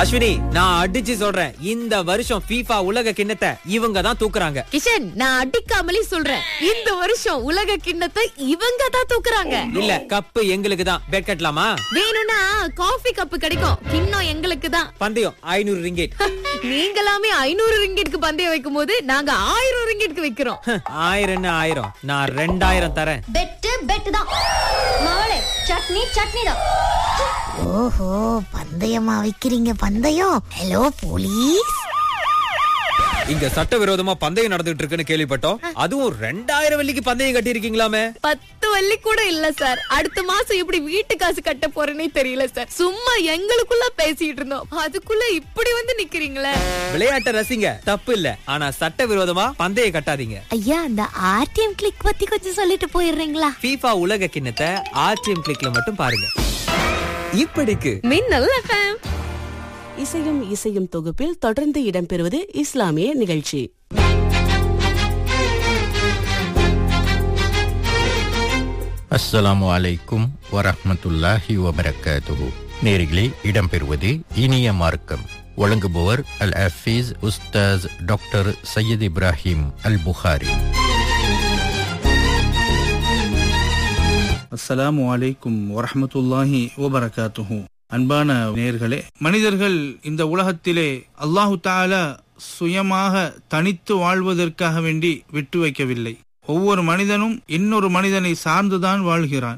அஸ்வினி, நான் அடிச்சு சொல்றேன், இந்த வருஷம் FIFA உலக கிண்ணத்தை இவங்க தான் தூக்குறாங்க. கிஷன், நான் அடிக்காமலே சொல்றேன், இந்த வருஷம் உலக கிண்ணத்தை இவங்க தான் தூக்குறாங்க. இல்ல, கப்பு எங்களுக்கு தான். பெட் கட்டலாமா? வேணும்னா காஃபி கப்பு கிடைக்கும், கிண்ணம் எங்களுக்கு தான். பந்தயம் 500 ரிங்கெட். நீங்களாமே 500 ரிங்கெட்க்கு பந்தயம் வைக்கும் போது நாங்க 1000 ரிங்கெட்க்கு வைக்கிறோம். 1000 என்ன 1000, நான் 2000 தரேன். பெட்டு தான் மவளே. சட்னி தான். ஓஹோ, பந்தயமா வைக்கிறீங்க பந்தயம்? Hello police. இங்க சட்டவிரோதமா பந்தயம் நடந்துட்டு இருக்குன்னு கேள்விப்பட்டோம். அதுவும் 2000 வெள்ளிக்கு பந்தயம் கட்டி இருக்கீங்களாமே. 10 வள்ளி கூட இல்ல சார். அடுத்த மாசம் எப்படி வீட்டு காசு கட்ட போறேனே தெரியல சார். சும்மா எங்களுக்குள்ள பேசிட்டு இருந்தோம், அதுக்குள்ள இப்படி வந்து நிக்கிறீங்களே. விளையாட்ட ரசிங்க, தப்பு இல்ல. ஆனா சட்டவிரோதமா பந்தயம் கட்டாதீங்க. ஐயா, அந்த ஆர்டிஎம் கிளிக் பத்தி கொஞ்சம் சொல்லிட்டு போயிடுறீங்களா? FIFA உலக கிண்ணத்தை RTM கிளிக்ல மட்டும் பாருங்க. இப்படிக்கு மின்னல் FM. இசையும் தொகுப்பில் தொடர்ந்து இடம்பெறுவது இஸ்லாமிய நிகழ்ச்சி. அஸ்ஸலாமு அலைக்கும் வரஹ்மத்துல்லாஹி வபரகாத்துஹு. நேரிலே இடம்பெறுவது இனிய மார்க்கம். வழங்குபவர் அல் ஹஃபீஸ் உஸ்தாஸ் டாக்டர் சையத் இப்ராஹிம் அல் புகாரி. அஸ்ஸலாமு அலைக்கும் வரஹ்மத்துல்லாஹி வபரகாத்துஹு. அன்பான நேயர்களே, மனிதர்கள் இந்த உலகத்திலே அல்லாஹு தஆலா சுயமாக தனித்து வாழ்வதற்காக வேண்டி விட்டு வைக்கவில்லை. ஒவ்வொரு மனிதனும் இன்னொரு மனிதனை சார்ந்துதான் வாழ்கிறான்.